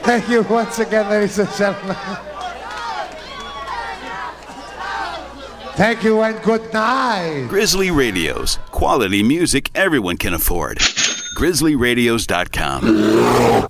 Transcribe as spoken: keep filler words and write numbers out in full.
Thank you once again, ladies and gentlemen. Thank you and good night. Grizzly Radios. Quality music everyone can afford. grizzly radios dot com